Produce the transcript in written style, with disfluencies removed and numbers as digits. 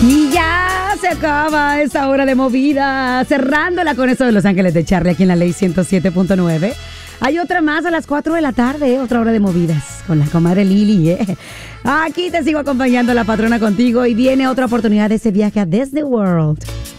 Y ya se acaba esa hora de movida, cerrándola con eso de Los Ángeles de Charlie aquí en la Ley 107.9. Hay otra más a las 4 de la tarde, otra hora de movidas con la comadre Lili. Aquí te sigo acompañando, la patrona, contigo, y viene otra oportunidad de ese viaje a Disney World.